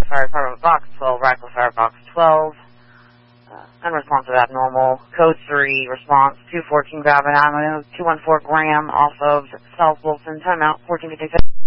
Fire Department Box 12, Radcliffe Fire Box 12. Unresponsive abnormal. Code 3, response 214 Babin Avenue, 214 Graham off of South Wilson. Timeout, 1456.